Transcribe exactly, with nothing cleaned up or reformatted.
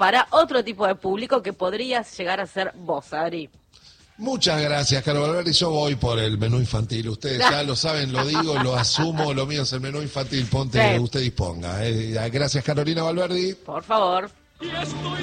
para otro tipo de público que podrías llegar a ser vos, Adri. Muchas gracias, Caro Valverde. Yo voy por el menú infantil. Ustedes ya lo saben, lo digo, lo asumo. Lo mío es el menú infantil. Ponte, Sí. usted disponga. Eh, gracias, Carolina Valverde. Por favor.